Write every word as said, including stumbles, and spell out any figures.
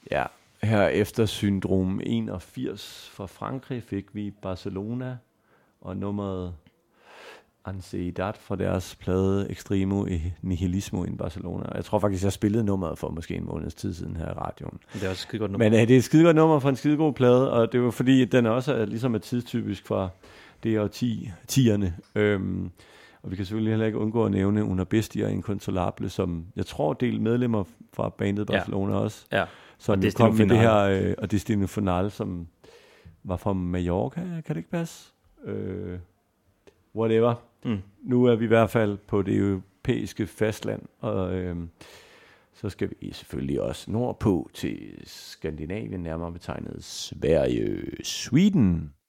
Ja, her efter Syndrom enogfirs fra Frankrig fik vi Barcelona og nummeret Ansiedad fra deres plade Extremo i Nihilismo in Barcelona. Jeg tror faktisk, jeg spillede nummeret for måske en måneds tid siden her i radioen. Det er også et skidegodt nummer. Men uh, det er et skidegodt nummer fra en skidegod plade, og det er jo fordi, den også er ligesom er tidstypisk fra det og tierne. Øhm, og vi kan selvfølgelig heller ikke undgå at nævne Una Bestia Inconsolable, som jeg tror del medlemmer fra bandet Barcelona ja. også. Ja. Som og kom med det her, øh, og Destino Final, som var fra Mallorca, kan det ikke passe? Øh, whatever. Mm. Nu er vi i hvert fald på det europæiske fastland, og øh, så skal vi selvfølgelig også nordpå til Skandinavien, nærmere betegnet Sverige, Sweden.